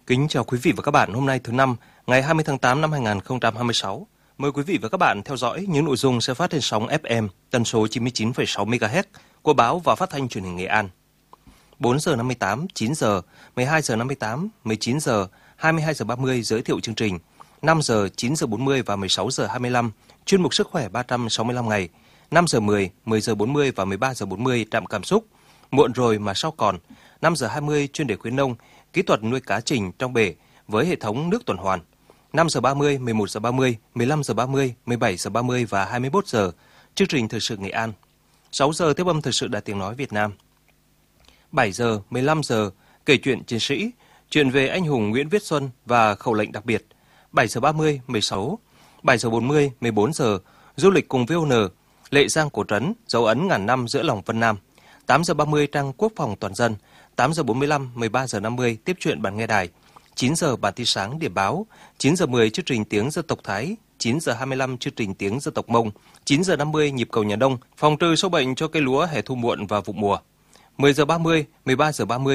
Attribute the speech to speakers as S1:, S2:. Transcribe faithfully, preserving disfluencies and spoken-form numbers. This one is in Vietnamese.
S1: Kính chào quý vị và các bạn. Hôm nay thứ năm, ngày hai mươi tháng tám năm hai nghìn không trăm hai mươi sáu. Mời quý vị và các bạn theo dõi những nội dung sẽ phát trên sóng ép em tần số chín mươi chín phẩy sáu mê ga héc của báo và phát thanh truyền hình Nghệ An. bốn giờ năm mươi tám, chín giờ, mười hai giờ năm mươi tám, mười chín giờ, hai mươi hai giờ ba mươi giới thiệu chương trình. năm giờ, chín giờ bốn mươi và mười sáu giờ hai mươi lăm, chuyên mục sức khỏe ba trăm sáu mươi lăm ngày. năm giờ mười, mười giờ bốn mươi và mười ba giờ bốn mươi trạm cảm xúc. Muộn rồi mà sao còn. năm giờ hai mươi chuyên đề khuyến nông, kỹ thuật nuôi cá trình trong bể với hệ thống nước tuần hoàn. năm giờ ba mươi, mười một giờ ba mươi, mười lăm giờ ba mươi, mười bảy giờ ba mươi và hai mươi mốt giờ chương trình thời sự Nghệ An. sáu giờ tiếp âm thời sự Đài Tiếng nói Việt Nam. bảy giờ, mười lăm giờ kể chuyện chiến sĩ, chuyện về anh hùng Nguyễn Viết Xuân và khẩu lệnh đặc biệt. bảy giờ ba mươi, mười sáu, bảy giờ bốn mươi, mười bốn giờ du lịch cùng vê o en, Lệ Giang Cổ Trấn, dấu ấn ngàn năm giữa lòng Vân Nam. tám giờ ba mươi trang Quốc phòng toàn dân. tám giờ bốn mươi lăm, mười ba giờ năm mươi tiếp chuyện bản nghe đài. chín giờ bản tin sáng điểm báo. chín giờ mười chương trình tiếng dân tộc Thái. chín giờ hai mươi lăm chương trình tiếng dân tộc Mông. chín giờ năm mươi nhịp cầu nhà nông, phòng trừ sâu bệnh cho cây lúa hè thu muộn và vụ mùa. mười giờ ba mươi, mười ba giờ ba mươi